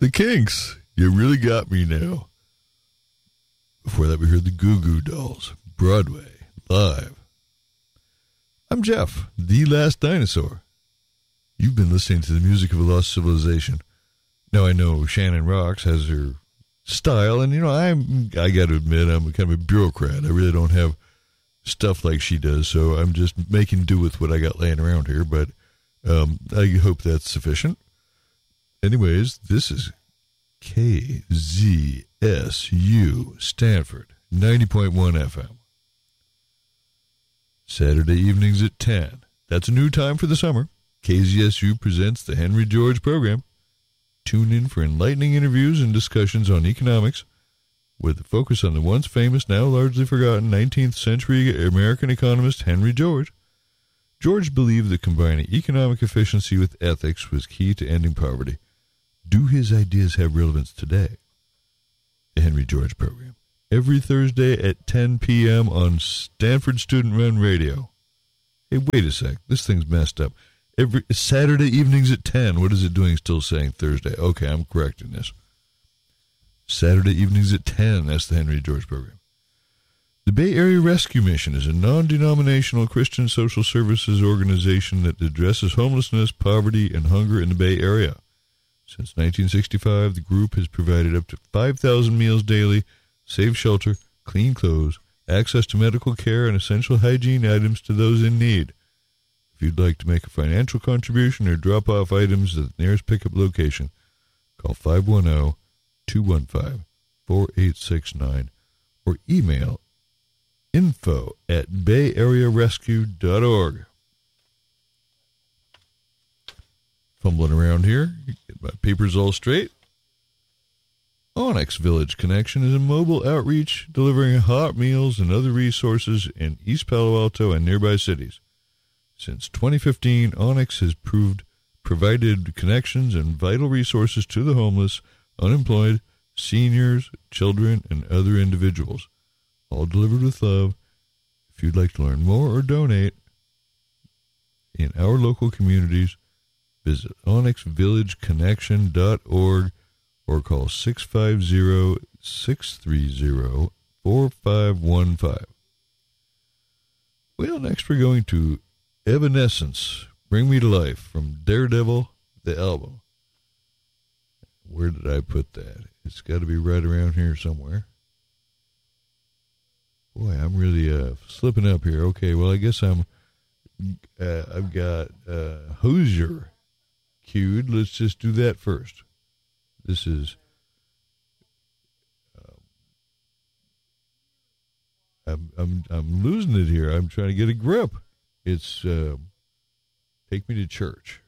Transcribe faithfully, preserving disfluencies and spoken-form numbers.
The Kinks. You really got me now. Before that, we heard the Goo Goo Dolls. Broadway. Live. I'm Jeff, the last dinosaur. You've been listening to the music of a lost civilization. Now, I know Shannon Rocks has her style, and, you know, I'm, I got to admit, I'm kind of a bureaucrat. I really don't have stuff like she does, so I'm just making do with what I got laying around here, but um, I hope that's sufficient. Anyways, this is K Z S U Stanford, ninety point one F M. Saturday evenings at ten. That's a new time for the summer. K Z S U presents the Henry George program. Tune in for enlightening interviews and discussions on economics, with a focus on the once famous, now largely forgotten nineteenth century American economist Henry George. George believed that combining economic efficiency with ethics was key to ending poverty. Do his ideas have relevance today? The Henry George program. Every Thursday at ten p.m. on Stanford Student Run Radio. Hey, wait a sec. This thing's messed up. Every Saturday evenings at ten. What is it doing still saying Thursday? Okay, I'm correcting this. Saturday evenings at ten. That's the Henry George program. The Bay Area Rescue Mission is a non-denominational Christian social services organization that addresses homelessness, poverty, and hunger in the Bay Area. Since nineteen sixty-five, the group has provided up to five thousand meals daily, safe shelter, clean clothes, access to medical care, and essential hygiene items to those in need. If you'd like to make a financial contribution or drop off items at the nearest pickup location, call five one zero, two one five, four eight six nine or email info at bay area rescue dot org. Fumbling around here, get my papers all straight. Onyx Village Connection is a mobile outreach delivering hot meals and other resources in East Palo Alto and nearby cities. Since twenty fifteen, Onyx has proved provided connections and vital resources to the homeless, unemployed, seniors, children, and other individuals, all delivered with love. If you'd like to learn more or donate in our local communities, visit onyx village connection dot org or call six five zero, six three zero, four five one five. Well, next we're going to Evanescence, Bring Me to Life, from Daredevil, the album. Where did I put that? It's got to be right around here somewhere. Boy, I'm really uh, slipping up here. Okay, well, I guess I'm, uh, I've got uh, Hozier queued. Let's just do that first. This is, um, I'm, I'm, I'm losing it here. I'm trying to get a grip. It's, uh, Take Me to Church.